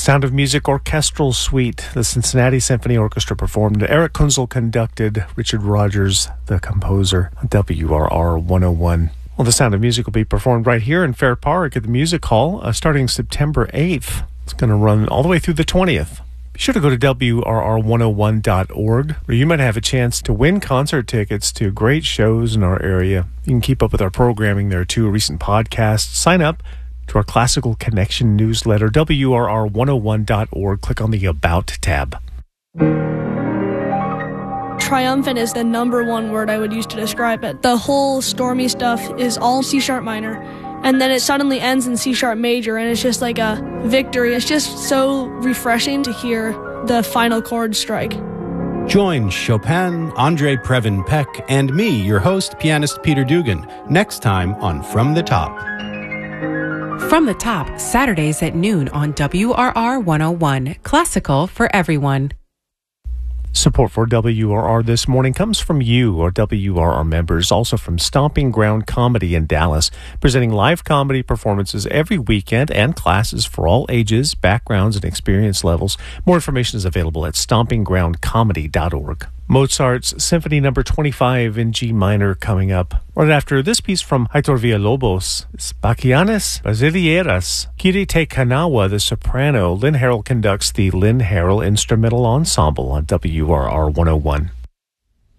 Sound of Music Orchestral Suite. The Cincinnati Symphony Orchestra performed. Eric Kunzel conducted. Richard Rogers, the composer, on WRR 101. Well, The Sound of Music will be performed right here in Fair Park at the Music Hall starting September 8th. It's going to run all the way through the 20th. Be sure to go to WRR101.org, where you might have a chance to win concert tickets to great shows in our area. You can keep up with our programming there too, recent podcasts. Sign up to our Classical Connection newsletter, WRR101.org. Click on the About tab. Triumphant is the number one word I would use to describe it. The whole stormy stuff is all C-sharp minor, and then it suddenly ends in C-sharp major, and it's just like a victory. It's just so refreshing to hear the final chord strike. Join Chopin, Andre Previn Peck, and me, your host, pianist Peter Dugan, next time on From the Top. From the Top, Saturdays at noon on WRR 101, classical for everyone. Support for WRR this morning comes from you, our WRR members, also from Stomping Ground Comedy in Dallas, presenting live comedy performances every weekend and classes for all ages, backgrounds, and experience levels. More information is available at stompinggroundcomedy.org. Mozart's Symphony No. 25 in G minor coming up. Right after this piece from Heitor Villalobos, Bacchianas Basilieras. Kirite Kanawa, the soprano. Lynn Harrell conducts the Lynn Harrell Instrumental Ensemble on WRR 101.